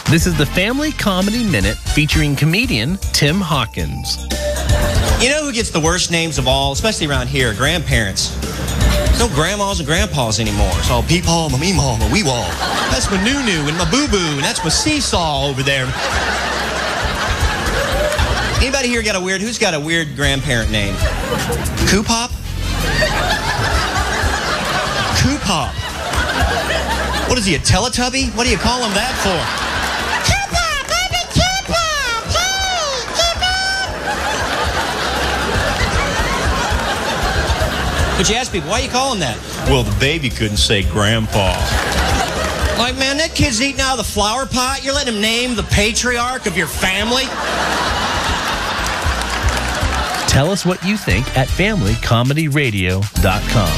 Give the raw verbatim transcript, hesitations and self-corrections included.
This is the Family Comedy Minute featuring comedian Tim Hawkins. You know who gets the worst names of all, especially around here? Grandparents. No grandmas and grandpas anymore. It's all peepaw, my meemaw, my weewaw. That's my noo-noo and my boo-boo, and that's my seesaw over there. Anybody here got a weird, who's got a weird grandparent name? Coopop? Coopop. What is he, a Teletubby? What do you call him that for? Coopop, baby, Coopop! Hey, Coopop! But you ask people, why you call him that? Well, the baby couldn't say grandpa. Like, man, that kid's eating out of the flower pot. You're letting him name the patriarch of your family? Tell us what you think at family comedy radio dot com.